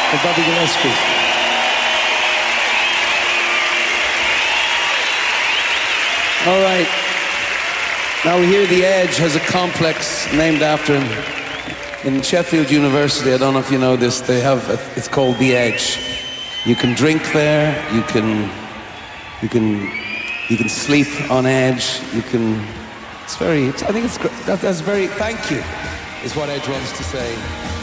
for Bobby Gillespie. All right. Now we hear The Edge has a complex named after him. In Sheffield University, I don't know if you know this, they have, it's called The Edge. You can drink there, you can sleep on edge, I think it's, that's very, thank you, is what Edge wants to say.